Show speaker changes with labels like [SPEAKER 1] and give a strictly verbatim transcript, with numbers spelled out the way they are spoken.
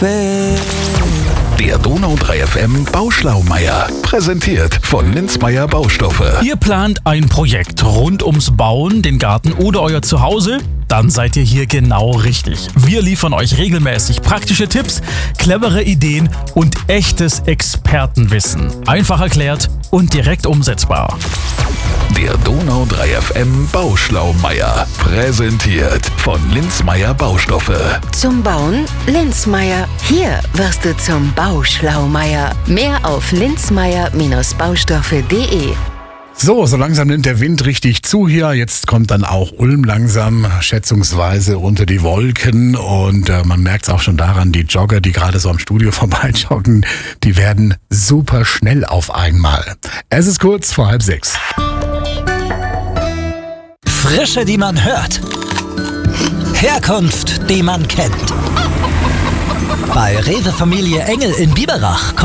[SPEAKER 1] Der Donau drei F M Bauschlaumeier. Präsentiert von Linzmeier Baustoffe.
[SPEAKER 2] Ihr plant ein Projekt rund ums Bauen, den Garten oder euer Zuhause? Dann seid ihr hier genau richtig. Wir liefern euch regelmäßig praktische Tipps, clevere Ideen und echtes Expertenwissen. Einfach erklärt und direkt umsetzbar.
[SPEAKER 1] Der Donau drei F M Bauschlaumeier. Präsentiert von Linzmeier Baustoffe.
[SPEAKER 3] Zum Bauen Linzmeier. Hier wirst du zum Bauschlaumeier. Mehr auf linzmeier Baustoffe punkt de.
[SPEAKER 4] So, so langsam nimmt der Wind richtig zu hier. Jetzt kommt dann auch Ulm langsam schätzungsweise unter die Wolken. Und äh, man merkt es auch schon daran, die Jogger, die gerade so am Studio vorbeijoggen, die werden super schnell auf einmal. Es ist kurz vor halb sechs.
[SPEAKER 5] Frische, die man hört. Herkunft, die man kennt. Bei Rewe Familie Engel in Biberach